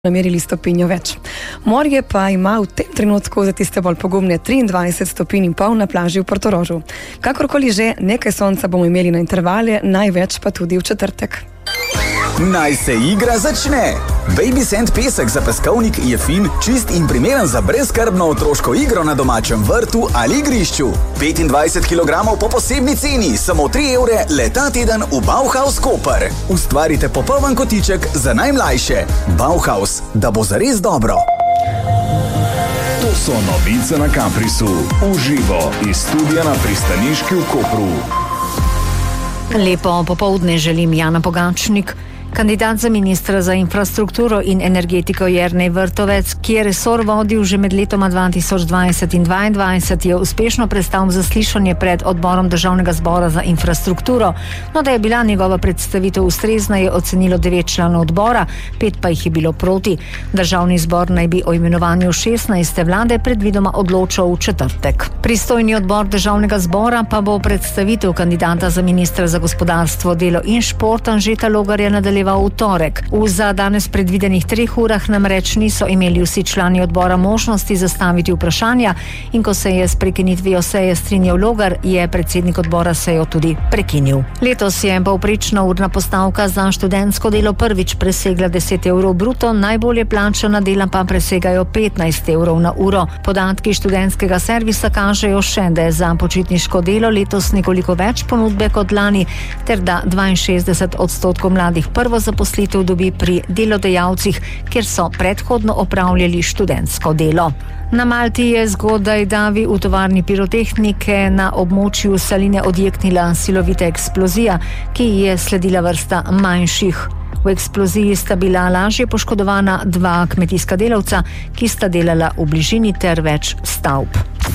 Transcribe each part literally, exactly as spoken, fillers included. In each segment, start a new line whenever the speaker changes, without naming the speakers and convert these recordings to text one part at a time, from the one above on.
namerili stopinjo več. Morje pa ima v tem trenutku za tiste bolj pogumne triindvajset stopinj in pol na plaži v Portorožu. Kakorkoli že, nekaj sonca bomo imeli na intervale, največ pa tudi v četrtek.
Naj se igra začne! Baby Sand pesek za peskovnik je fin, čist in primeren za brezskrbno otroško igro na domačem vrtu ali igrišču. petindvajset kilogramov po posebni ceni, samo tri evre le ta teden v Bauhaus Koper. Ustvarite popoln kotiček za najmlajše. Bauhaus, da bo zares dobro.
To so novice na Caprisu. Uživo iz studia na Pristaniški v Kopru.
Lepo popoldne želim, Jana Pogačnik. Kandidat za ministra za infrastrukturo in energetiko Jernej Vrtovec, ki je resor vodil že med letoma dva tisoč dvajset in dvaindvajset, je uspešno prestal zaslišanje pred odborom Državnega zbora za infrastrukturo. No, da je bila njegova predstavitev ustrezna, je ocenilo devet članov odbora, pet pa jih je bilo proti. Državni zbor naj bi o imenovanju šestnajste vlade predvidoma odločal v četrtek. Pristojni odbor Državnega zbora pa bo predstavitev kandidata za ministra za gospodarstvo, delo in šport Anžeta Logarja nadaljeval v torek. V za danes predvidenih treh urah namreč niso imeli vsi člani odbora možnosti zastaviti vprašanja in ko se je s prekinitvijo seje strinjal Logar, je predsednik odbora sejo tudi prekinil. Letos je povprečna urna postavka za študentsko delo prvič presegla deset evrov bruto, najbolje plačana dela pa presegajo petnajst evrov na uro. Podatki študentskega servisa kažejo še, da je za počitniško delo letos nekoliko več ponudbe kot lani, ter da dvainšestdeset odstotkov mladih prvo zaposlitev dobi pri delodajalcih, kjer so predhodno opravljali študentsko delo. Na Malti je zgodaj davi v tovarni pirotehnike na območju Saline odjeknila silovita eksplozija, ki je sledila vrsta manjših. V eksploziji sta bila lažje poškodovana dva kmetijska delavca, ki sta delala v bližini, ter več stavb.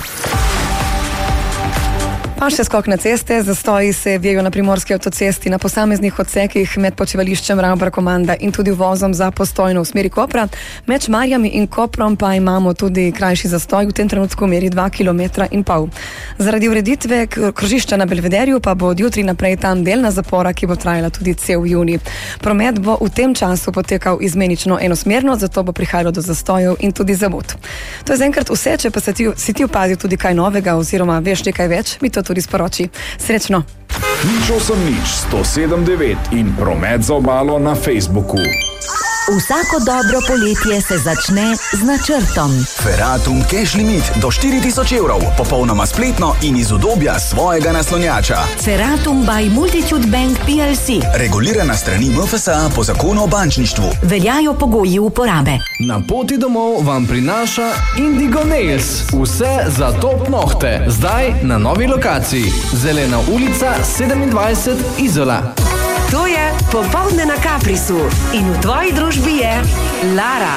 Pa še skok na ceste, zastoji se vijejo na primorski avtocesti na posameznih odsekih med počivališčem Ravbar-Komanda in tudi vozom za Postojno v smeri Kopra. Med Šmarjami in Koprom pa imamo tudi krajši zastoj, v tem trenutku meri dva kilometra in pol. Zaradi ureditve krožišča na Belvederju pa bo od jutri naprej tam delna zapora, ki bo trajala tudi cel junij. Promet bo v tem času potekal izmenično enosmerno, zato bo prihajalo do zastojev in tudi zamud. To je zaenkrat vse, če pa si ti, si ti opazil tudi kaj novega oziroma veš nekaj več, mi to tudi sporoči. Srečno!
Nič osem nič sto sedem devet in promet za obalo na Facebooku.
Vsako dobro poletje se začne z načrtom.
Ferratum Cash Limit do štiri tisoč evrov, popolnoma spletno in iz udobja svojega naslonjača.
Ferratum by Multitude Bank P L C.
Regulirana strani M F S A po zakonu o bančništvu.
Veljajo pogoji uporabe.
Na poti domov vam prinaša Indigo Nails. Vse za top nohte. Zdaj na novi lokaciji. Zelena ulica sedemindvajset Izola.
To je Popoldne na Caprisu in v tvoji družbi je Lara.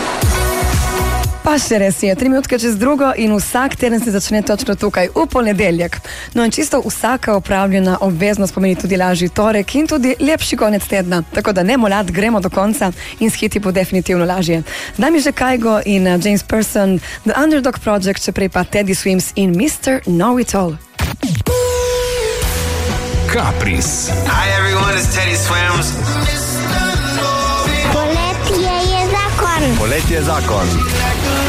Pa še res je, tri minutke čez drugo in vsak teden se začne točno tukaj, v ponedeljek. No in čisto vsaka opravljena obveznost pomeni tudi lažji torek in tudi lepši konec tedna. Tako da ne molat, gremo do konca in s hiti bo definitivno lažje. Z nami že Kajgo in uh, James Person, The Underdog Project, če prej pa Teddy Swims in mister Know It All.
Capris.
Hi everyone, it's Teddy Swims.
Poletje je zakon.
Poletje je zakon.